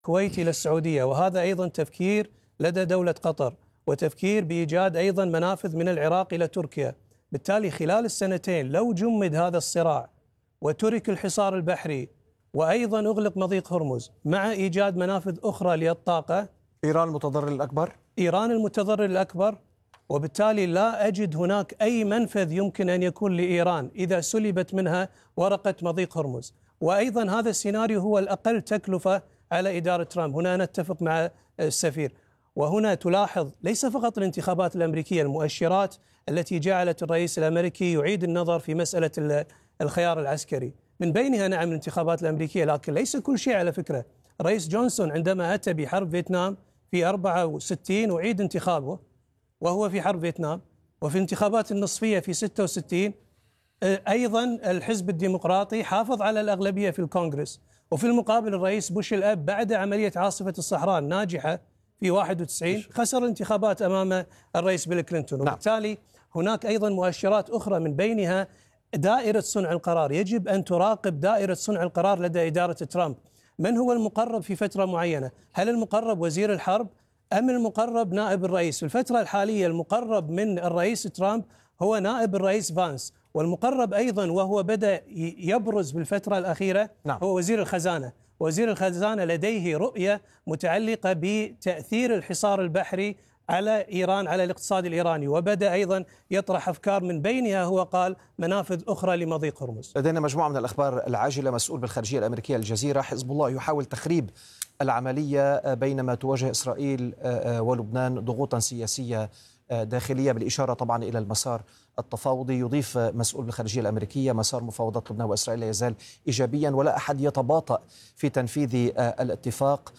الكويت إلى السعودية، وهذا أيضا تفكير لدى دولة قطر، وتفكير بإيجاد أيضا منافذ من العراق إلى تركيا. بالتالي خلال السنتين لو جمد هذا الصراع وترك الحصار البحري وأيضا أغلق مضيق هرمز مع إيجاد منافذ أخرى للطاقة، إيران المتضرر الأكبر؟ إيران المتضرر الأكبر. وبالتالي لا أجد هناك أي منفذ يمكن أن يكون لإيران إذا سلبت منها ورقة مضيق هرمز. وأيضا هذا السيناريو هو الأقل تكلفة على إدارة ترامب. هنا نتفق مع السفير. وهنا تلاحظ ليس فقط الانتخابات الأمريكية، المؤشرات التي جعلت الرئيس الأمريكي يعيد النظر في مسألة الخيار العسكري، من بينها نعم الانتخابات الأمريكية، لكن ليس كل شيء. على فكرة الرئيس جونسون عندما أتى بحرب فيتنام في 64 أعيد انتخابه وهو في حرب فيتنام، وفي الانتخابات النصفية في 66 أيضا الحزب الديمقراطي حافظ على الأغلبية في الكونغرس. وفي المقابل الرئيس بوش الأب بعد عملية عاصفة الصحراء الناجحة في 91 خسر الانتخابات أمام الرئيس بيل كلينتون. وبالتالي هناك أيضا مؤشرات أخرى، من بينها دائرة صنع القرار. يجب أن تراقب دائرة صنع القرار لدى إدارة ترامب. من هو المقرب في فترة معينة؟ هل المقرب وزير الحرب أم المقرب نائب الرئيس؟ في الفترة الحالية المقرب من الرئيس ترامب هو نائب الرئيس فانس، والمقرب أيضا وهو بدأ يبرز بالفترة الأخيرة هو وزير الخزانة. وزير الخزانة لديه رؤية متعلقة بتأثير الحصار البحري على إيران، على الاقتصاد الإيراني، وبدأ أيضا يطرح أفكار، من بينها هو قال منافذ أخرى لمضيق هرمز. لدينا مجموعة من الأخبار العاجلة. مسؤول بالخارجية الأمريكية الجزيرة: حزب الله يحاول تخريب العملية بينما تواجه إسرائيل ولبنان ضغوطا سياسية داخلية، بالإشارة طبعا إلى المسار التفاوضي. يضيف مسؤول بالخارجية الأمريكية: مسار مفاوضات لبنان وإسرائيل لا يزال إيجابيا ولا أحد يتباطأ في تنفيذ الاتفاق.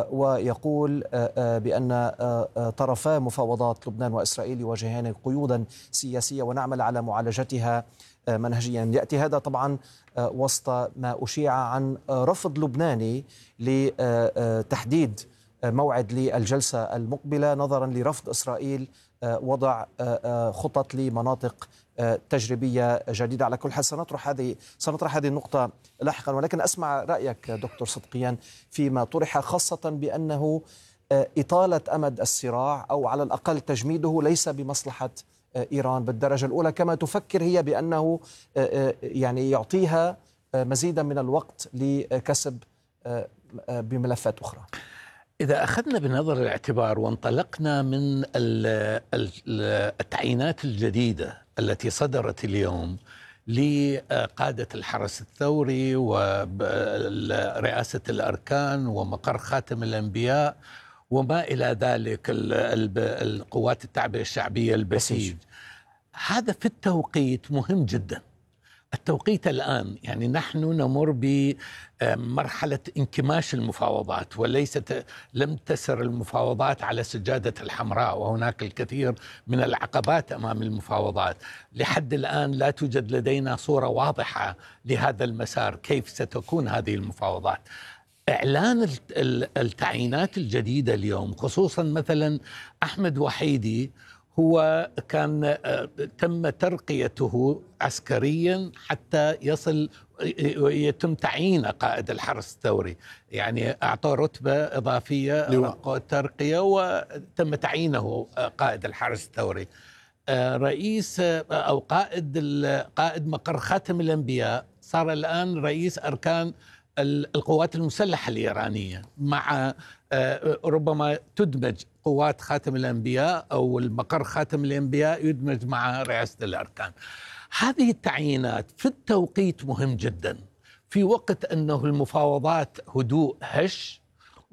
ويقول بأن طرفا مفاوضات لبنان وإسرائيل يواجهان قيودا سياسية ونعمل على معالجتها منهجيا. يأتي هذا طبعا وسط ما أشيع عن رفض لبناني لتحديد موعد للجلسة المقبلة نظرا لرفض إسرائيل وضع خطط لمناطق تجريبية جديدة. على كل حال سنطرح هذه النقطة لاحقا، ولكن أسمع رأيك دكتور صدقيان فيما طرح، خاصة بأنه إطالة أمد الصراع أو على الأقل تجميده ليس بمصلحة إيران بالدرجة الأولى، كما تفكر هي بأنه يعني يعطيها مزيدا من الوقت لكسب بملفات أخرى. إذا أخذنا بنظر الاعتبار وانطلقنا من التعيينات الجديدة التي صدرت اليوم لقادة الحرس الثوري ورئاسة الأركان ومقر خاتم الأنبياء وما إلى ذلك، القوات التعبئة الشعبية البسيج، هذا في التوقيت مهم جدا. التوقيت الآن يعني نحن نمر بمرحلة انكماش المفاوضات، لم تسر المفاوضات على سجادة الحمراء، وهناك الكثير من العقبات أمام المفاوضات. لحد الآن لا توجد لدينا صورة واضحة لهذا المسار، كيف ستكون هذه المفاوضات. إعلان التعيينات الجديدة اليوم، خصوصا مثلا أحمد وحيدي، هو كان تم ترقيته عسكريا حتى يتم تعيين قائد الحرس الثوري، يعني أعطاه رتبة إضافية ترقية وتم تعيينه قائد الحرس الثوري. رئيس أو قائد مقر خاتم الأنبياء صار الآن رئيس أركان القوات المسلحة الإيرانية، مع ربما تدمج قوات خاتم الأنبياء أو المقر خاتم الأنبياء يدمج مع رئاسة الأركان. هذه التعيينات في التوقيت مهم جدا، في وقت أنه المفاوضات هدوء هش،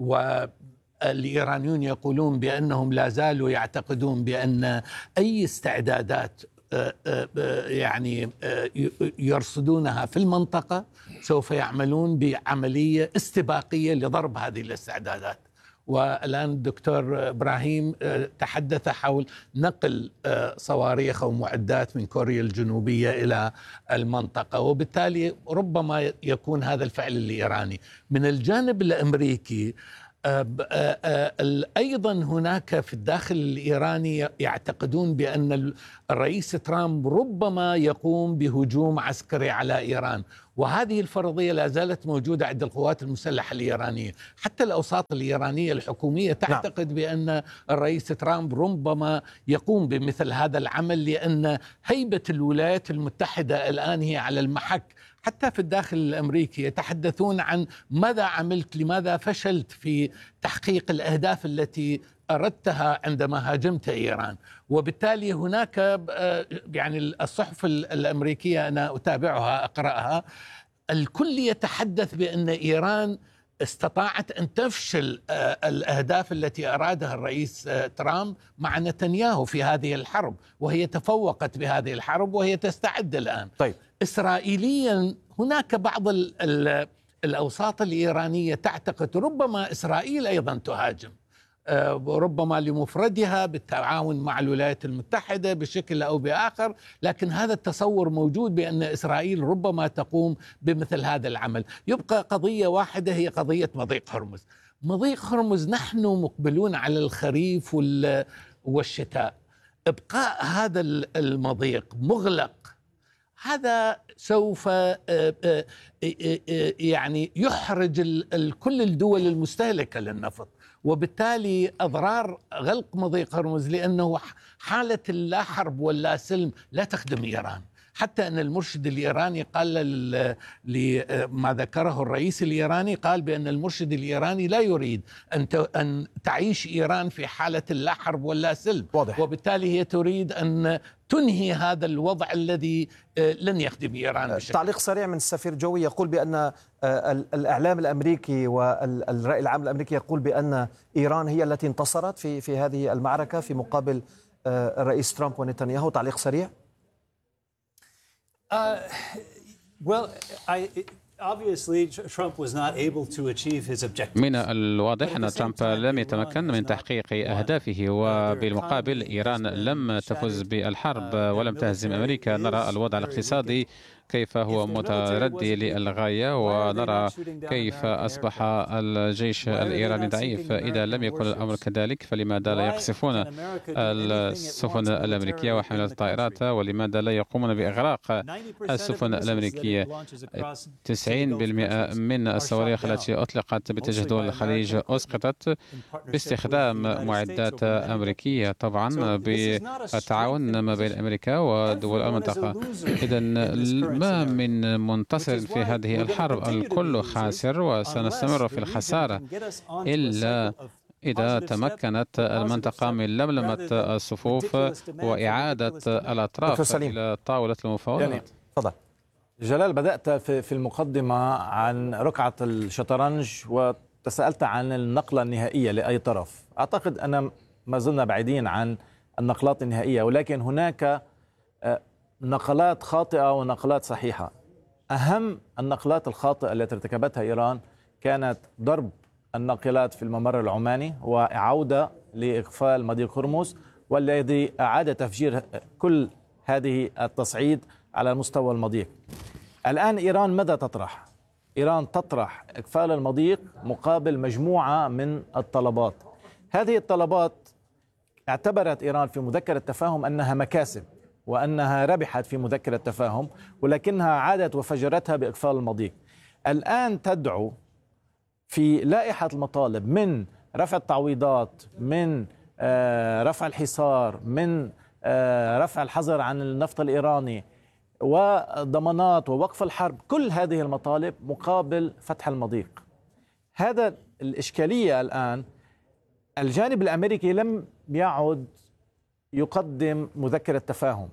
والإيرانيون يقولون بأنهم لا زالوا يعتقدون بأن أي استعدادات يعني يرصدونها في المنطقة سوف يعملون بعملية استباقية لضرب هذه الاستعدادات. والآن الدكتور إبراهيم تحدث حول نقل صواريخ أو معدات من كوريا الجنوبية إلى المنطقة، وبالتالي ربما يكون هذا الفعل الإيراني. من الجانب الأمريكي أيضا هناك في الداخل الإيراني يعتقدون بأن الرئيس ترامب ربما يقوم بهجوم عسكري على إيران، وهذه الفرضية لا زالت موجودة عند القوات المسلحة الإيرانية. حتى الأوساط الإيرانية الحكومية تعتقد بأن الرئيس ترامب ربما يقوم بمثل هذا العمل، لأن هيبة الولايات المتحدة الآن هي على المحك. حتى في الداخل الأمريكي يتحدثون عن ماذا عملت، لماذا فشلت في تحقيق الأهداف التي أردتها عندما هاجمت إيران. وبالتالي هناك يعني الصحف الأمريكية أنا أتابعها أقرأها، الكل يتحدث بأن إيران استطاعت أن تفشل الأهداف التي أرادها الرئيس ترامب مع نتنياهو في هذه الحرب، وهي تفوقت بهذه الحرب وهي تستعد الآن. طيب. إسرائيليا هناك بعض الأوساط الإيرانية تعتقد ربما إسرائيل أيضا تهاجم، ربما لمفردها بالتعاون مع الولايات المتحدة بشكل أو بآخر، لكن هذا التصور موجود بأن إسرائيل ربما تقوم بمثل هذا العمل. يبقى قضية واحدة هي قضية مضيق هرمز. مضيق هرمز نحن مقبلون على الخريف والشتاء، إبقاء هذا المضيق مغلق هذا سوف يعني يحرج كل الدول المستهلكة للنفط، وبالتالي أضرار غلق مضيق هرمز لأنه حالة اللا حرب واللا سلم لا تخدم إيران. حتى أن المرشد الإيراني قال لما ذكره الرئيس الإيراني، قال بأن المرشد الإيراني لا يريد أن تعيش إيران في حالة اللا حرب واللا سلم. واضح. وبالتالي هي تريد أن تنهي هذا الوضع الذي لن يخدم إيران بشكل. تعليق سريع من السفير جوي يقول بأن الإعلام الأمريكي والرأي العام الأمريكي يقول بأن إيران هي التي انتصرت في هذه المعركة في مقابل الرئيس ترامب ونتنياهو. تعليق سريع. من الواضح أن ترامب لم يتمكن من تحقيق أهدافه، وبالمقابل إيران لم تفز بالحرب ولم تهزم أمريكا. نرى الوضع الاقتصادي كيف هو متردي للغاية، ونرى كيف أصبح الجيش الإيراني ضعيف. إذا لم يكن الأمر كذلك فلماذا لا يقصفون السفن الأمريكية وحاملات الطائرات، ولماذا لا يقومون بإغراق السفن الأمريكية؟ 90% من الصواريخ التي أطلقت باتجاه دول الخليج أسقطت باستخدام معدات أمريكية، طبعا بالتعاون ما بين أمريكا ودول المنطقة. إذن ما من منتصر في هذه الحرب، الكل خاسر وسنستمر في الخسارة إلا إذا تمكنت المنطقة من لملمة الصفوف وإعادة الأطراف إلى طاولة المفاوضات. تفضل جلال. بدأت في المقدمة عن ركعة الشطرنج وتسألت عن النقلة النهائية لأي طرف. أعتقد أن ما زلنا بعيدين عن النقلات النهائية، ولكن هناك نقلات خاطئة ونقلات صحيحة. أهم النقلات الخاطئة التي ارتكبتها إيران كانت ضرب الناقلات في الممر العماني وعودة لإقفال مضيق هرمز، والذي أعاد تفجير كل هذه التصعيد على مستوى المضيق. الآن إيران ماذا تطرح؟ إيران تطرح إقفال المضيق مقابل مجموعة من الطلبات. هذه الطلبات اعتبرت إيران في مذكرة التفاهم أنها مكاسب وأنها ربحت في مذكرة التفاهم، ولكنها عادت وفجرتها بإقفال المضيق. الآن تدعو في لائحة المطالب من رفع التعويضات، من رفع الحصار، من رفع الحظر عن النفط الإيراني وضمانات ووقف الحرب، كل هذه المطالب مقابل فتح المضيق. هذا الإشكالية الآن. الجانب الأمريكي لم يعد يقدم مذكرة تفاهم.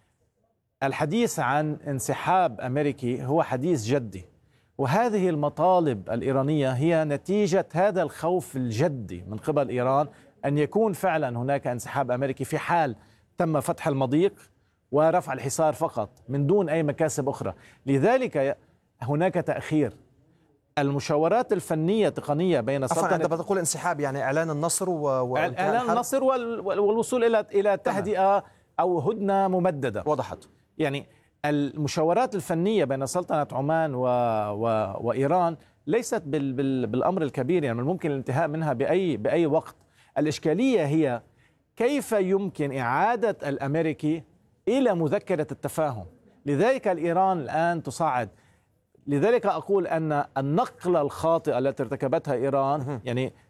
الحديث عن انسحاب أمريكي هو حديث جدي، وهذه المطالب الإيرانية هي نتيجة هذا الخوف الجدي من قبل إيران أن يكون فعلا هناك انسحاب أمريكي في حال تم فتح المضيق ورفع الحصار فقط من دون أي مكاسب أخرى. لذلك هناك تأخير. المشاورات الفنية التقنية بين سلطنة، عندما تقول انسحاب يعني إعلان النصر إعلان النصر والوصول إلى تهدئة أو هدنة ممددة. وضحت. يعني المشاورات الفنية بين سلطنة عمان وإيران ليست بالأمر الكبير، يعني ممكن الانتهاء منها بأي وقت. الإشكالية هي كيف يمكن إعادة الأمريكي إلى مذكرة التفاهم. لذلك الإيران الآن تصعد. لذلك أقول أن النقلة الخاطئة التي ارتكبتها إيران، يعني